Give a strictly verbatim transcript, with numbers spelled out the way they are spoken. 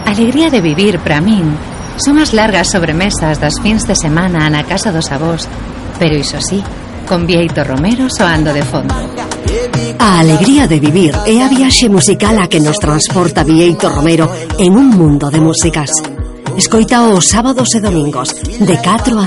Alegría de vivir, para min, son as largas sobremesas das fins de semana na casa dos avós, pero iso sí, con Bieito Romero soando de fondo. A alegría de vivir é a viaxe musical a que nos transporta Bieito Romero en un mundo de músicas. Escoita os sábados e domingos de catro a